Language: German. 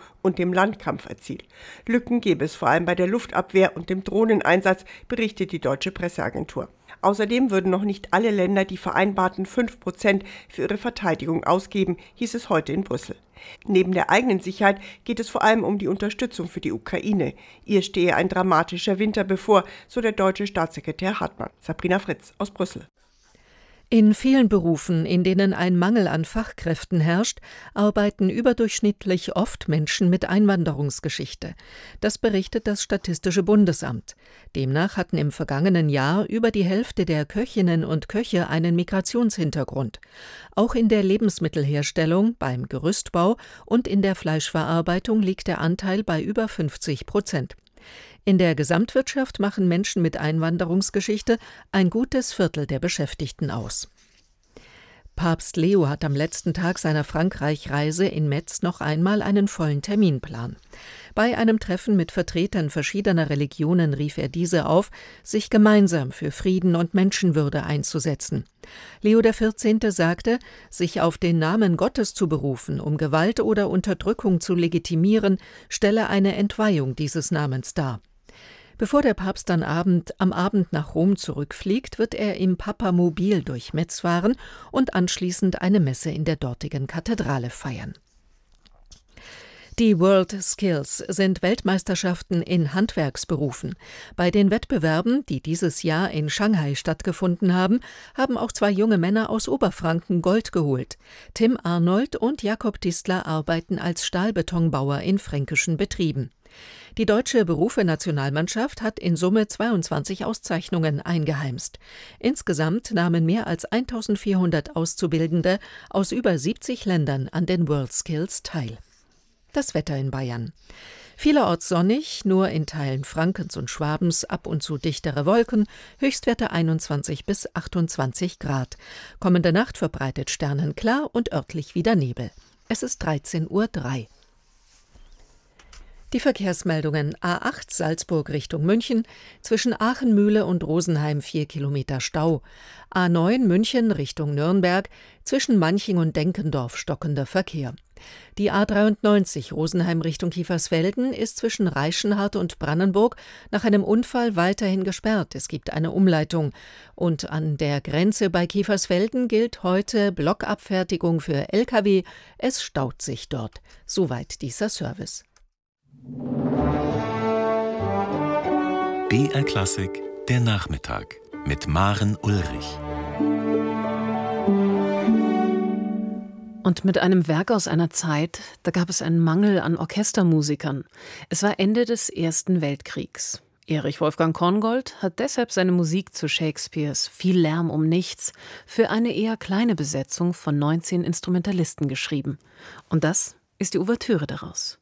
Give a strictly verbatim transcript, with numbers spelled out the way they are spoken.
und dem Landkampf erzielt. Lücken gäbe es vor allem bei der Luftabwehr und dem Drohneneinsatz, berichtet die Deutsche Presseagentur. Außerdem würden noch nicht alle Länder die vereinbarten fünf Prozent für ihre Verteidigung ausgeben, hieß es heute in Brüssel. Neben der eigenen Sicherheit geht es vor allem um die Unterstützung für die Ukraine. Ihr stehe ein dramatischer Winter bevor, so der deutsche Staatssekretär Hartmann. Sabrina Fritz aus Brüssel. In vielen Berufen, in denen ein Mangel an Fachkräften herrscht, arbeiten überdurchschnittlich oft Menschen mit Einwanderungsgeschichte. Das berichtet das Statistische Bundesamt. Demnach hatten im vergangenen Jahr über die Hälfte der Köchinnen und Köche einen Migrationshintergrund. Auch in der Lebensmittelherstellung, beim Gerüstbau und in der Fleischverarbeitung liegt der Anteil bei über fünfzig Prozent. In der Gesamtwirtschaft machen Menschen mit Einwanderungsgeschichte ein gutes Viertel der Beschäftigten aus. Papst Leo hat am letzten Tag seiner Frankreich-Reise in Metz noch einmal einen vollen Terminplan. Bei einem Treffen mit Vertretern verschiedener Religionen rief er diese auf, sich gemeinsam für Frieden und Menschenwürde einzusetzen. Leo der vierzehnte sagte, sich auf den Namen Gottes zu berufen, um Gewalt oder Unterdrückung zu legitimieren, stelle eine Entweihung dieses Namens dar. Bevor der Papst dann Abend, am Abend nach Rom zurückfliegt, wird er im Papamobil durch Metz fahren und anschließend eine Messe in der dortigen Kathedrale feiern. Die World Skills sind Weltmeisterschaften in Handwerksberufen. Bei den Wettbewerben, die dieses Jahr in Shanghai stattgefunden haben, haben auch zwei junge Männer aus Oberfranken Gold geholt. Tim Arnold und Jakob Distler arbeiten als Stahlbetonbauer in fränkischen Betrieben. Die deutsche Berufe-Nationalmannschaft hat in Summe zweiundzwanzig Auszeichnungen eingeheimst. Insgesamt nahmen mehr als eintausendvierhundert Auszubildende aus über siebzig Ländern an den World Skills teil. Das Wetter in Bayern. Vielerorts sonnig, nur in Teilen Frankens und Schwabens ab und zu dichtere Wolken, Höchstwerte einundzwanzig bis achtundzwanzig Grad. Kommende Nacht verbreitet sternenklar und örtlich wieder Nebel. Es ist dreizehn Uhr drei. Die Verkehrsmeldungen: A acht Salzburg Richtung München, zwischen Aachenmühle und Rosenheim vier Kilometer Stau. A neun München Richtung Nürnberg, zwischen Manching und Denkendorf stockender Verkehr. Die A dreiundneunzig Rosenheim Richtung Kiefersfelden ist zwischen Reichenhart und Brannenburg nach einem Unfall weiterhin gesperrt. Es gibt eine Umleitung. Und an der Grenze bei Kiefersfelden gilt heute Blockabfertigung für L K W. Es staut sich dort. Soweit dieser Service. B R Klassik, der Nachmittag mit Maren Ulrich. Und mit einem Werk aus einer Zeit, da gab es einen Mangel an Orchestermusikern. Es war Ende des Ersten Weltkriegs. Erich Wolfgang Korngold hat deshalb seine Musik zu Shakespeares Viel Lärm um nichts für eine eher kleine Besetzung von neunzehn Instrumentalisten geschrieben. Und das ist die Ouvertüre daraus.